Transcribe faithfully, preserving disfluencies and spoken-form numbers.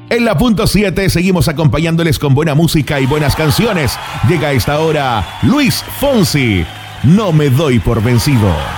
En la punto siete seguimos acompañándoles con buena música y buenas canciones. Llega a esta hora Luis Fonsi, No me doy por vencido.